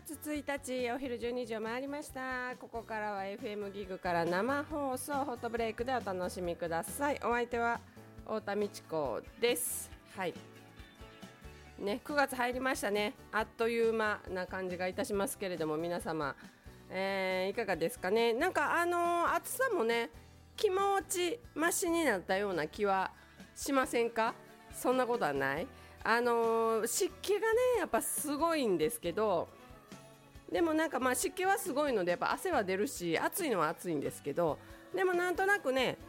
月1日お昼12時を回りました。ここからは FM ギグから生放送ホットブレイクでお楽しみください。お相手は太田美智子です。はいね、9月入りましたね。あっという間な感じがいたしますけれども、皆様、いかがですかね。なんか暑さもね、気持ちマシになったような気はしませんか？そんなことはない。湿気がねやっぱすごいんですけど、でもなんか湿気はすごいのでやっぱ汗は出るし、暑いのは暑いんですけど、でもなんとなくね、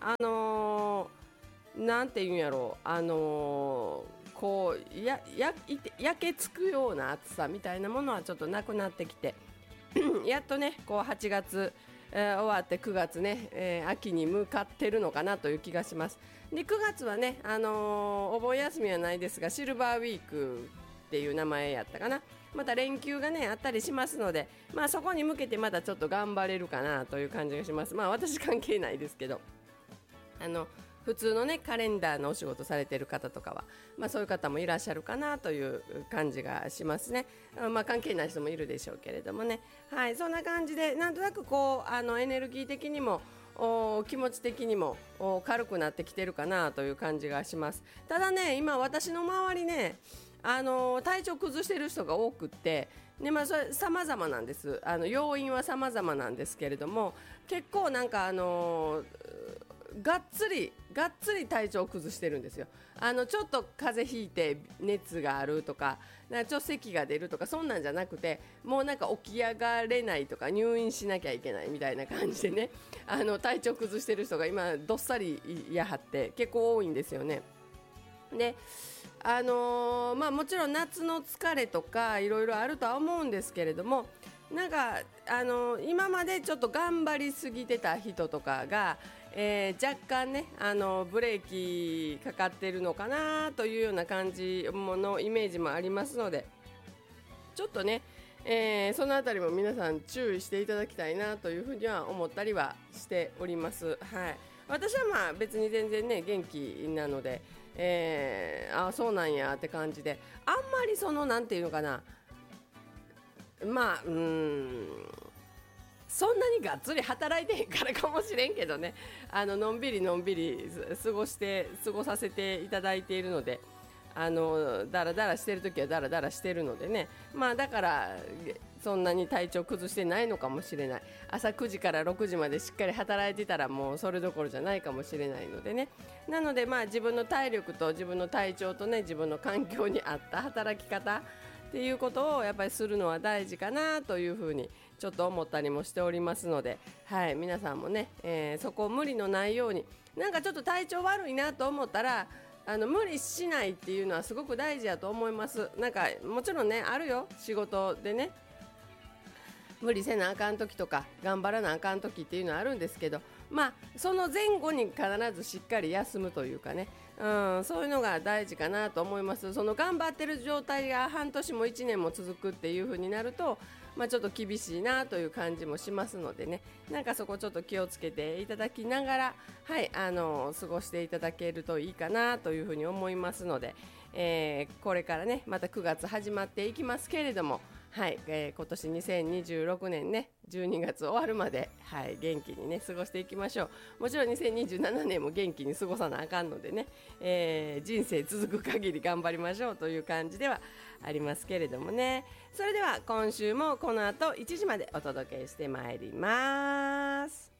なんていうんやろう、こう焼けつくような暑さみたいなものはちょっとなくなってきてやっとねこう8月、終わって9月ね、秋に向かってるのかなという気がします。で9月はね、お盆休みはないですがシルバーウィークっていう名前やったかな。また連休がねあったりしますので、そこに向けてまだちょっと頑張れるかなという感じがします。私関係ないですけど、普通のねカレンダーのお仕事されている方とかは、そういう方もいらっしゃるかなという感じがしますね。関係ない人もいるでしょうけれどもね。はい、そんな感じでなんとなくこうエネルギー的にも気持ち的にも軽くなってきてるかなという感じがします。ただね、今私の周りね、体調崩している人が多くって、でそれ様々なんです。要因は様々なんですけれども、結構なんかがっつり体調を崩してるんですよ。ちょっと風邪ひいて熱があるとか、ちょっと咳が出るとか、そんなんじゃなくて、もうなんか起き上がれないとか入院しなきゃいけないみたいな感じでね、体調崩してる人が今どっさりいやはって結構多いんですよね。でもちろん夏の疲れとかいろいろあるとは思うんですけれども、なんか今までちょっと頑張りすぎてた人とかが、若干ねブレーキかかってるのかなというような感じのイメージもありますので、ちょっとね、そのあたりも皆さん注意していただきたいなというふうには思ったりはしております。はい、私は別に全然ね元気なので、そうなんやって感じで、あんまりなんていうのかな、そんなにがっつり働いてへんからかもしれんけどね、のんびり過ごさせていただいているので、だらだらしてるときはだらだらしてるのでね、だからそんなに体調崩してないのかもしれない。朝9時から6時までしっかり働いてたらもうそれどころじゃないかもしれないのでね。なので自分の体力と自分の体調とね、自分の環境に合った働き方っていうことをやっぱりするのは大事かなというふうにちょっと思ったりもしておりますので、はい、皆さんもね、そこを無理のないように、なんかちょっと体調悪いなと思ったら無理しないっていうのはすごく大事だと思います。なんかもちろんねあるよ、仕事でね無理せなあかん時とか頑張らなあかん時っていうのはあるんですけど、その前後に必ずしっかり休むというかね、そういうのが大事かなと思います。その頑張ってる状態が半年も1年も続くっていう風になると、ちょっと厳しいなという感じもしますのでね、なんかそこちょっと気をつけていただきながら、はい、過ごしていただけるといいかなという風に思いますので、これからねまた9月始まっていきますけれども、はい、今年2026年ね12月終わるまで、はい、元気にね過ごしていきましょう。もちろん2027年も元気に過ごさなあかんのでね、人生続く限り頑張りましょうという感じではありますけれどもね。それでは今週もこの後1時までお届けしてまいります。